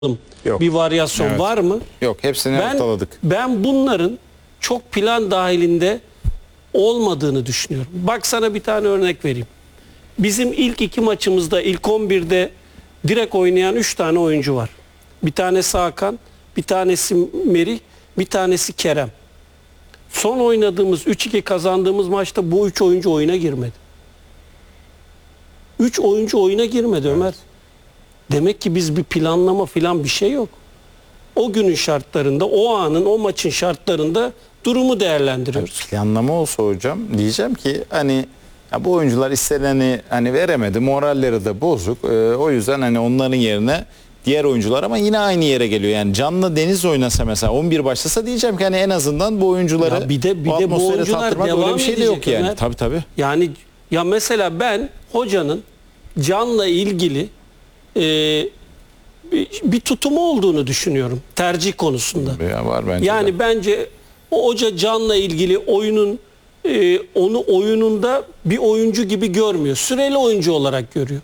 Yok. bir varyasyon Evet. var mı? Yok, hepsini ortaladık. Ben bunların çok plan dahilinde olmadığını düşünüyorum. Bak sana bir tane örnek vereyim. Bizim ilk iki maçımızda ilk 11'de direkt oynayan 3 tane oyuncu var. Bir tanesi Hakan, bir tanesi Merih, bir tanesi Kerem. Son oynadığımız 3-2 kazandığımız maçta bu 3 oyuncu oyuna girmedi. 3 oyuncu oyuna girmedi Ömer. Demek ki biz bir planlama falan bir şey yok. O günün şartlarında, o anın, o maçın şartlarında durumu değerlendiriyoruz. Planlama olsa hocam diyeceğim ki hani ya bu oyuncular isteneni hani veremedi, moralleri de bozuk. O yüzden hani onların yerine diğer oyuncular ama yine aynı yere geliyor. Yani Canlı Deniz oynasa mesela 11 başlasa diyeceğim ki hani en azından bu oyuncuları Ya bir de bu atmosfere oyuncular tattırmak devam öyle bir şey de yok edecek yani. Ömer. Tabii. Yani ya mesela ben hocanın Can'la ilgili bir tutumu olduğunu düşünüyorum tercih konusunda. Ya var bence. Yani de. bence o hoca Can'la ilgili onu oyununda bir oyuncu gibi görmüyor. Süreli oyuncu olarak görüyor.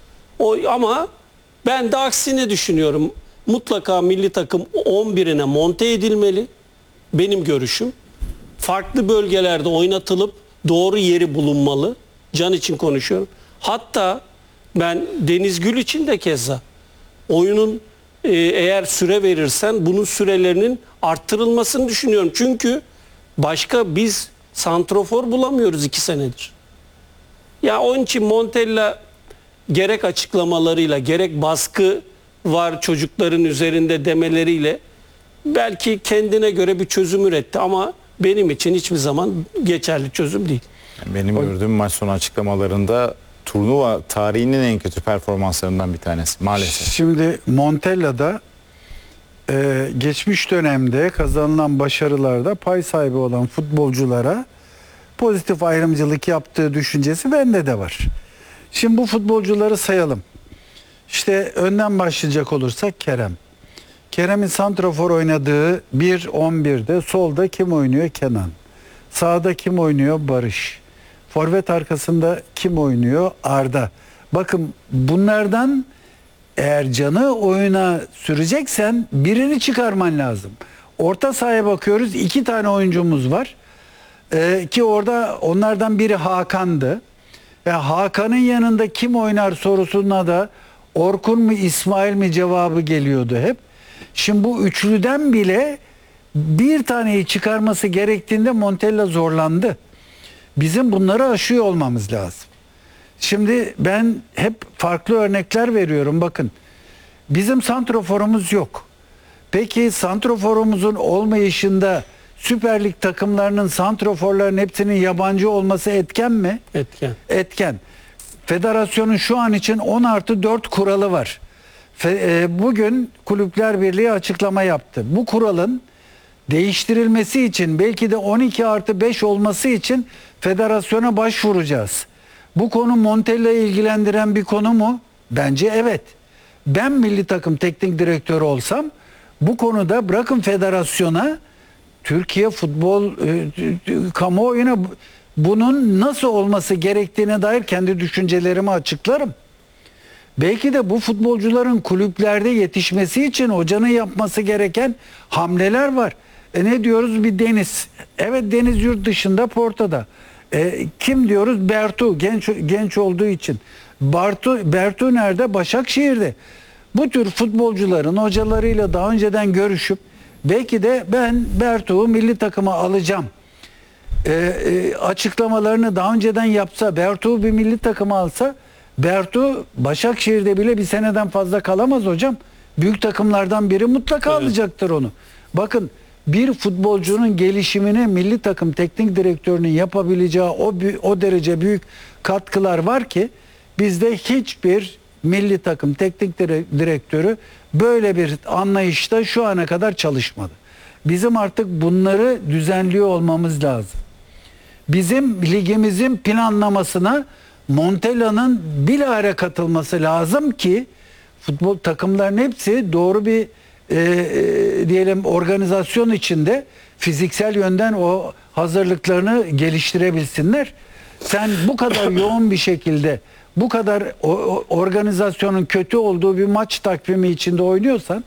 Ama ben de aksine düşünüyorum. Mutlaka milli takım 11'ine monte edilmeli. Benim görüşüm. Farklı bölgelerde oynatılıp doğru yeri bulunmalı. Can için konuşuyorum. Hatta ben Deniz Gül için de keza oyunun eğer süre verirsen bunun sürelerinin arttırılmasını düşünüyorum. Çünkü başka biz santrofor bulamıyoruz 2 senedir. Ya onun için Montella gerek açıklamalarıyla gerek baskı var çocukların üzerinde demeleriyle belki kendine göre bir çözüm üretti ama benim için hiçbir zaman geçerli çözüm değil. Benim gördüğüm maç sonu açıklamalarında turnuva tarihinin en kötü performanslarından bir tanesi maalesef. Şimdi Montella'da geçmiş dönemde kazanılan başarılarda pay sahibi olan futbolculara pozitif ayrımcılık yaptığı düşüncesi bende de var. Şimdi bu futbolcuları sayalım. İşte önden başlayacak olursak Kerem. Kerem'in santrafor oynadığı 1-11'de solda kim oynuyor? Kenan. Sağda kim oynuyor? Barış. Forvet arkasında kim oynuyor? Arda. Bakın bunlardan eğer Can'ı oyuna süreceksen birini çıkarman lazım. Orta sahaya bakıyoruz. 2 tane oyuncumuz var. Ki orada onlardan biri Hakan'dı. Hakan'ın yanında kim oynar sorusuna da Orkun mu İsmail mi cevabı geliyordu hep. Şimdi bu üçlüden bile bir taneyi çıkarması gerektiğinde Montella zorlandı. Bizim bunları aşıyor olmamız lazım. Şimdi ben hep farklı örnekler veriyorum. Bakın bizim santroforumuz yok. Peki santroforumuzun olmayışında Süper Lig takımlarının santroforların hepsinin yabancı olması etken mi? Etken. Etken. Federasyonun şu an için 10+4 kuralı var. Bugün Kulüpler Birliği açıklama yaptı. Bu kuralın değiştirilmesi için belki de 12+5 olması için federasyona başvuracağız. Bu konu Montella'yı ilgilendiren bir konu mu? Bence evet. Ben milli takım teknik direktörü olsam bu konuda bırakın federasyona Türkiye futbol kamuoyuna bunun nasıl olması gerektiğine dair kendi düşüncelerimi açıklarım. Belki de bu futbolcuların kulüplerde yetişmesi için hocanın yapması gereken hamleler var. Ne diyoruz? Bir Deniz. Evet, Deniz yurt dışında, Porto'da. Kim diyoruz? Bertu. Genç olduğu için. Bertu nerede? Başakşehir'de. Bu tür futbolcuların hocalarıyla daha önceden görüşüp belki de ben Bertu'yu milli takıma alacağım. Açıklamalarını daha önceden yapsa, Bertu'yu bir milli takıma alsa, Bertu Başakşehir'de bile bir seneden fazla kalamaz hocam. Büyük takımlardan biri mutlaka alacaktır onu. Bakın bir futbolcunun gelişimine milli takım teknik direktörünün yapabileceği o derece büyük katkılar var ki bizde hiçbir milli takım teknik direktörü böyle bir anlayışta şu ana kadar çalışmadı. Bizim artık bunları düzenliyor olmamız lazım. Bizim ligimizin planlamasına Montella'nın bilahare katılması lazım ki futbol takımların hepsi doğru bir diyelim organizasyon içinde fiziksel yönden o hazırlıklarını geliştirebilsinler. Sen bu kadar yoğun bir şekilde bu kadar organizasyonun kötü olduğu bir maç takvimi içinde oynuyorsan